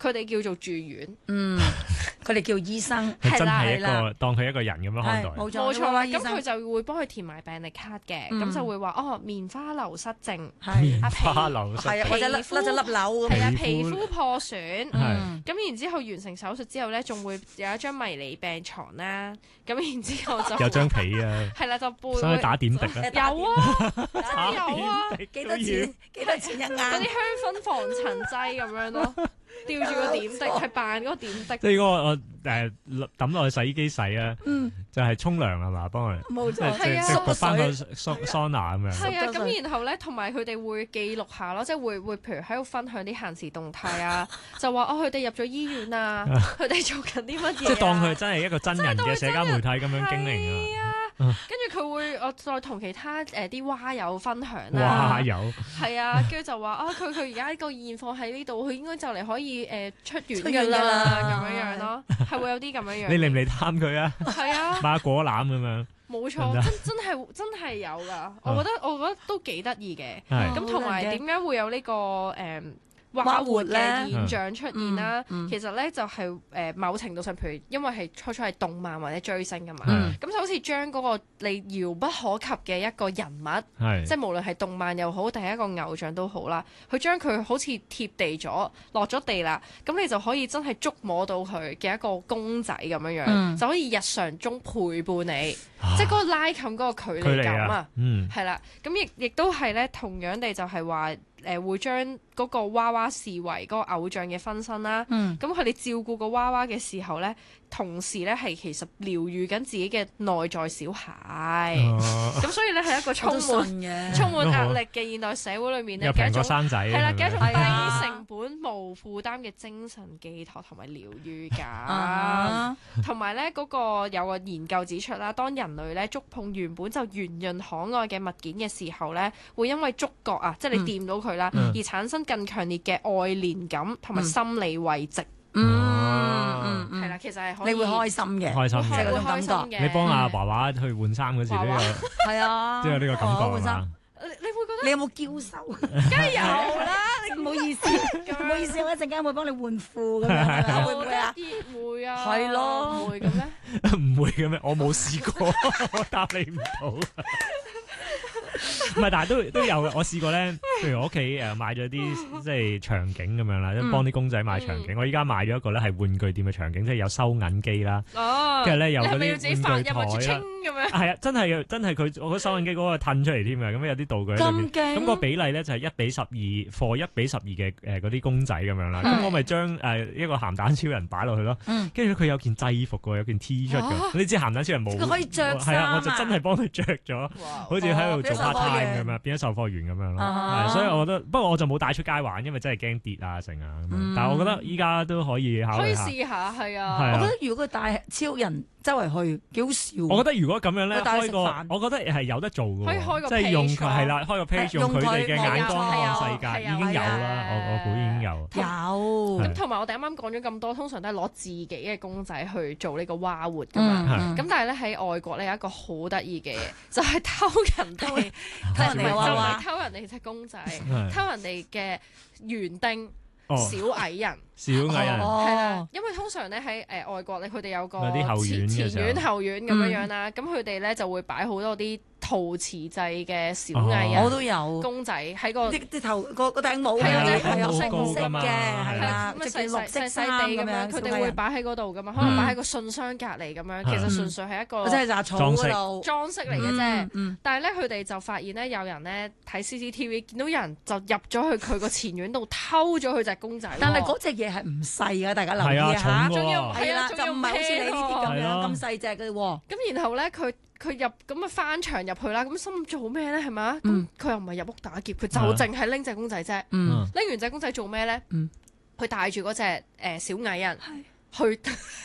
佢哋叫做住院。 佢哋叫醫生， 佢真係係啦當佢一個人咁樣看待。 冇冇錯啦，咁醫生佢就會幫佢填埋病歷卡嘅，咁就會話棉花流失症， 係花流失係啊，或者甩咗粒瘤咁係啊， 皮膚皮膚破損， 係咁然之後完成手術之後咧，仲會有一張迷你病床啦，咁然之後就有張被啊， 係啦，就背使唔使打點滴咧？ 有啊，真係有啊， 幾多錢？幾多錢一嗰啲啱？ 香薰防塵劑咁樣咯，吊住個點滴，係扮嗰個點滴。 即係如果我抌落去洗衣機洗啊，就係沖涼係嘛，幫佢冇錯， 係啊即係翻個桑拿咁樣。 係啊， 濕咗咁然後咧，同埋佢哋會記錄下咯，即係會譬如喺度分享啲閒時動態啊，就話佢哋入咗醫院啊，佢哋做緊啲乜嘢啊， 即係當佢真係一個真人嘅社交媒體咁樣經營啊！ 跟住佢會再同其他啲蛙友分享哇， 啦， 有係啊，跟住就話佢而家個現況喺呢度，佢應該就嚟可以出院㗎出院㗎啦， 啦咁樣樣咯，係會有啲咁樣樣。 你嚟唔嚟探佢啊？ 係啊， 買果籃咁樣。 冇錯，真係有㗎，我覺得都幾得意嘅。 係咁同埋點解會有呢個蛙活嘅現象出現啦？其實咧就係某程度上，譬如因為係初初係動漫或者追星㗎嘛，咁就好似將嗰個你遙不可及嘅一個人物， 係即係無論係動漫又好，定係一個偶像都好啦，佢將佢好似貼地咗，落咗地啦，咁你就可以真係觸摸到佢嘅一個公仔咁樣樣，就可以日常中陪伴你，即係嗰個拉近嗰個距離感啊，係啦，咁亦都係咧，同樣地就係話。會將嗰個娃娃視為嗰個偶像嘅分身啦。咁佢哋照顧個娃娃嘅時候咧，同時咧係其實療愈緊自己嘅內在小孩。咁所以咧係一個充滿壓力嘅現代社會裏面咧又平過生仔， 係啦，嘅一種係啊低成本無負擔嘅精神寄託同埋療愈感。同埋咧嗰個有個研究指出啦，當人類咧觸碰原本就圓潤可愛嘅物件嘅時候咧，會因為觸覺啊，即係你掂到佢啦，而產生更強烈嘅愛憐感同埋心理慰藉。係啦，其實係可以， 你會開心嘅， 開心即係嗰種感覺。 嘅。 你幫阿華華去換衫嗰時都有， 係啊， 都有呢個感覺係嘛？ 你會覺得你有冇嬌羞？ 梗係有啦， 唔好意思，唔好意思，我一陣間會幫你換褲咁樣，會唔會啊？ 會啊， 係咯唔會嘅咩？ 唔會嘅咩？我冇試過，我答你唔到。唔係，但係都有嘅。我試過咧，譬如我屋企買咗啲即係場景咁樣啦，即幫啲公仔買場景。我依家買咗一個咧係玩具店嘅場景，即係有收銀機啦，跟住咧有嗰啲玩具台啦。係啊，真係佢我覺得收銀機嗰個褪出嚟添嘅，咁有啲道具喺裏面。咁個比例咧就係1:12 貨1:12嘅嗰啲公仔咁樣啦。咁我咪將一個鹹蛋超人擺落去咯。跟住佢有件制服嘅，有件 T 恤嘅。你知鹹蛋超人冇？ 佢可以着係啊，我就真係幫佢着咗，好似喺度做 part time 咁樣，變咗售貨員咁樣咯。所以我覺得，不過我就冇帶出街玩，因為真係驚跌啊成啊咁樣。但係我覺得依家都可以考慮下。 可以試下，係啊。 我覺得如果佢帶超人周圍去，幾好笑。 我覺得如果咁樣咧， 開個， 我覺得係有得做嘅。 可以開個 page， 即係用佢係啦，開個 page 用佢哋嘅眼光看世界，已經有啦。我估已經有。 咁同埋我哋啱啱講咗咁多，通常都係攞自己嘅公仔去做呢個蛙活㗎嘛。咁但係咧喺外國咧有一個好得意嘅嘢，就係偷人哋偷人哋隻公仔，偷人哋嘅園丁。小矮人，係啦，因為通常咧喺外國咧，佢哋有個前院後院咁樣啦，咁佢哋咧就會擺好多啲陶瓷製嘅小矮人， 我都有公仔喺個啲頭個頂帽係啊， 紅色嘅， 係啦， 咁細綠色細地咁樣，佢哋會擺喺嗰度噶嘛，可能擺喺個信箱隔離咁樣，其實純粹係一個即係雜草嗰度裝飾嚟嘅啫。但係咧，佢哋就發現咧，有人咧睇 CCTV 見到有人就入咗去佢個前院度偷咗佢隻公仔。 但係嗰隻嘢係唔細㗎，大家留意下。 仲要係啦，就唔係好似你呢啲咁樣咁細隻嘅喎。 咁然後咧，佢入咁啊翻牆入去啦，咁心做咩咧？係嘛？咁佢又唔係入屋打劫，佢就淨係拎隻公仔啫。拎完隻公仔做咩咧？佢帶住嗰隻小矮人去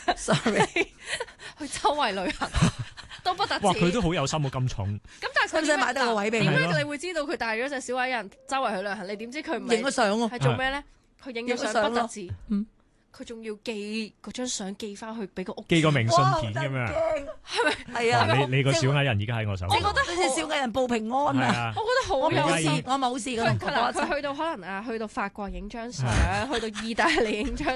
去周圍旅行，都不得止。 哇！佢都好有心喎，咁重。 咁但係佢想買得個位俾你。 點解你會知道佢帶咗隻小矮人周圍去旅行？你點知佢唔係影咗相喎？ 係做咩咧？佢影咗相不得止，佢仲要寄嗰張相寄翻去俾個屋， 寄個明信片咁樣， 係咪？ 係啊！ 你個小矮人而家喺我手上。 我覺得佢隻小矮人報平安啊！ 我覺得好有事， 我冇事㗎。 佢去到可能去到法國影張相，去到意大利影張